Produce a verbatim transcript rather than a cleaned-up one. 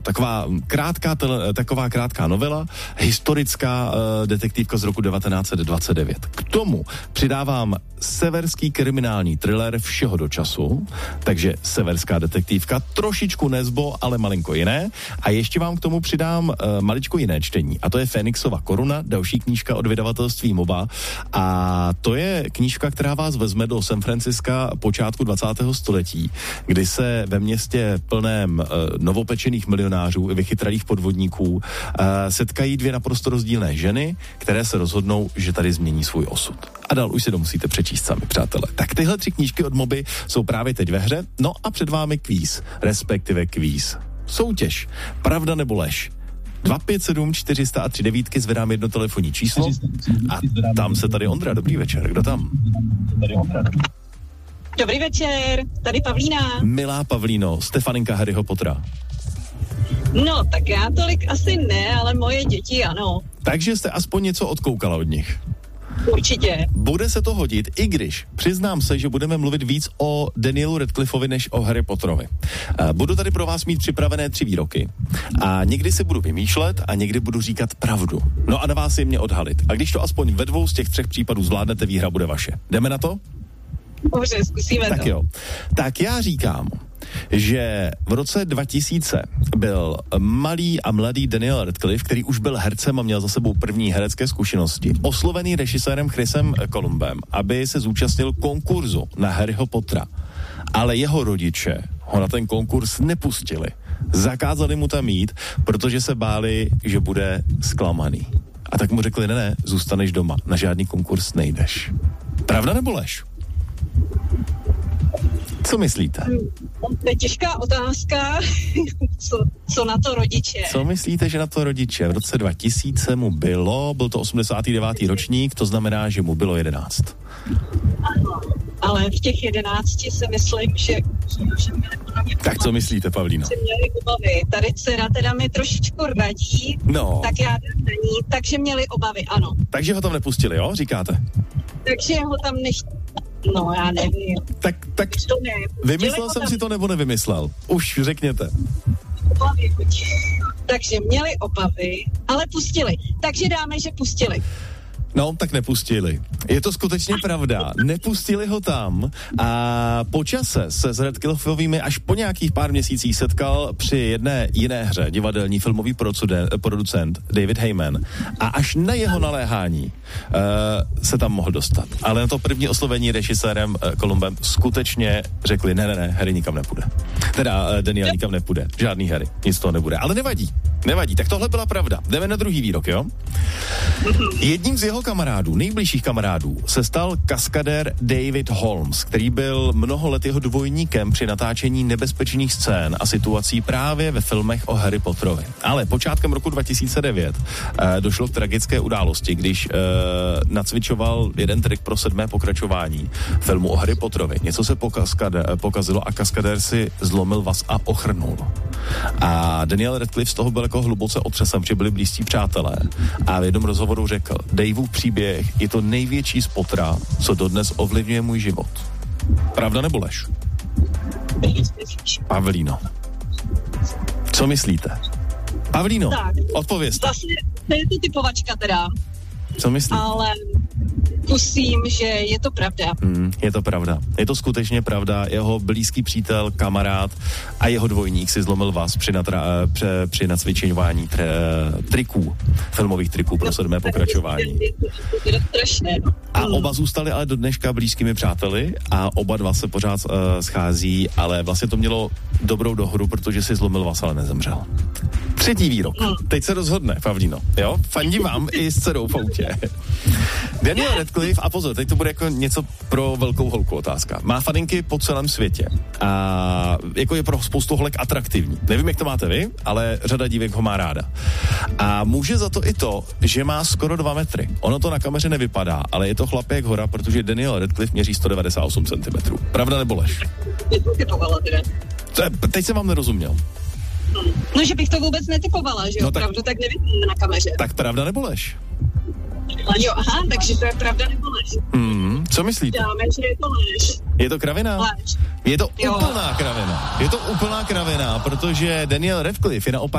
Taková krátká, tele, taková krátká novela, historická uh, detektivka z roku devatenáct set dvacet devět. K tomu přidávám severský kriminální thriller Všeho do času, takže severská detektivka, trošičku Nesbo, ale malinko jiné. A ještě vám k tomu přidám uh, maličko jiné čtení, a to je Fénixova koruna, další knížka od vydavatelství Moba. A to je knížka, která vás vezme do San Franciska počátku dvacátého století, kdy se ve městě plném uh, novopečených milionářů, vychytralých podvodníků, uh, setkají dvě naprosto rozdílné ženy, které se rozhodnou, že tady změní svůj osud. A dál už si to musíte přečíst sami, přátelé. Tak tyhle tři knížky od Moby jsou právě teď ve hře, no a před vámi kvíz, respektive kvíz. Soutěž, pravda nebo lež. dva pět sedm čtyři sta a tři devítky, zvedám jedno telefonní číslo a tam se tady Ondra, dobrý večer, kdo tam? Dobrý večer, tady Pavlína. Milá Pavlíno, Stefaninka Harryho Pottera. No, tak já tolik asi ne, ale moje děti ano. Takže jste aspoň něco odkoukala od nich. Určitě. Bude se to hodit, i když přiznám se, že budeme mluvit víc o Danielu Radcliffeovi než o Harry Potterovi. Budu tady pro vás mít připravené tři výroky a někdy si budu vymýšlet a někdy budu říkat pravdu. No a na vás je mě odhalit. A když to aspoň ve dvou z těch třech případů zvládnete, výhra bude vaše. Jdeme na to? Dobře, zkusíme tak to. Jo. Tak já říkám, že v roce dva tisíce byl malý a mladý Daniel Radcliffe, který už byl hercem a měl za sebou první herecké zkušenosti, oslovený režisérem Chrisem Columbem, aby se zúčastnil konkurzu na Harryho Pottera. Ale jeho rodiče ho na ten konkurs nepustili. Zakázali mu tam jít, protože se báli, že bude zklamaný. A tak mu řekli, ne, ne, zůstaneš doma, na žádný konkurs nejdeš. Pravda nebo lež? Co myslíte? To je těžká otázka. co, co na to rodiče? Co myslíte, že na to rodiče? V roce dva tisíce mu bylo, byl to osmdesátý devátý ročník, to znamená, že mu bylo jedenáct. Ano, ale v těch jedenácti si myslím, že... že měli tak co myslíte, Pavlíno? Měli obavy. Tady dcera teda mi trošičku radí, no. tak já není, takže měli obavy, ano. Takže ho tam nepustili, jo, říkáte? Takže ho tam nech... No, já nevím. Tak, tak vymyslel jsem tam... si to nebo nevymyslel? Už řekněte. Obavy, takže měli obavy, ale pustili. Takže dáme, že pustili. No, tak nepustili. Je to skutečně pravda. Nepustili ho tam a po čase se s Radcliffeovými až po nějakých pár měsících setkal při jedné jiné hře divadelní filmový producent David Heyman a až na jeho naléhání uh, se tam mohl dostat. Ale na to první oslovení režisérem uh, Columbem skutečně řekli, ne, ne, ne, Harry nikam nepůjde. Teda uh, Daniel nikam nepůjde. Žádný Harry. Nic toho nebude. Ale nevadí. Nevadí. Tak tohle byla pravda. Jdeme na druhý výrok, jo? Jedním z jeho kamarádů, nejbližších kamarádů, se stal kaskadér David Holmes, který byl mnoho let jeho dvojníkem při natáčení nebezpečných scén a situací právě ve filmech o Harry Potterovi. Ale počátkem roku dva tisíce devět eh, došlo k tragické události, když eh, nacvičoval jeden trik pro sedmé pokračování filmu o Harry Potterovi. Něco se pokaskade, pokazilo a kaskadér si zlomil vaz a ochrnul. A Daniel Radcliffe z toho byl jako hluboce otřesen, protože byli blízcí přátelé. A v jednom rozhovoru řekl, Daveův příběh je to největší z Pottera, co dodnes ovlivňuje můj život. Pravda nebo lež? Pavlíno. Co myslíte? Pavlíno, tak, odpovězte. Vlastně to je to typovačka teda. Co myslíte? Ale kusím, že je to pravda. Mm, je to pravda. Je to skutečně pravda. Jeho blízký přítel, kamarád a jeho dvojník si zlomil vás při, natra, při, při nacvičování tre, triků, filmových triků pro no, sedmé pokračování. Je to strašné. A oba zůstali ale do dneška blízkými přáteli a oba dva se pořád uh, schází, ale vlastně to mělo dobrou dohru, protože si zlomil vás, ale nezemřel. Třetí výrok. Teď se rozhodne, Pavlíno. Jo? Fandím vám i s dcerou v autě. Daniel Radcliffe, a pozor, teď to bude jako něco pro velkou holku otázka. Má faninky po celém světě. A jako je pro spoustu holek atraktivní. Nevím, jak to máte vy, ale řada dívek ho má ráda. A může za to i to, že má skoro dva metry. Ono to na kameře nevypadá, ale je to chlap jak hora, protože Daniel Radcliffe měří sto devadesát osm centimetrů. Pravda nebo lež? Teď jsem vám nerozuměl. No, že bych to vůbec netypovala, že jo? No tak, pravdu tak nevidím na kameře. Tak pravda nebo lež? Jo, aha, takže to je pravda nebo lež? Hmm, co myslíte? Dáme, že je to lež. Je to kravina? Lež. Je to Jo. úplná kravina. Je to úplná kravina, protože Daniel Radcliffe je naopak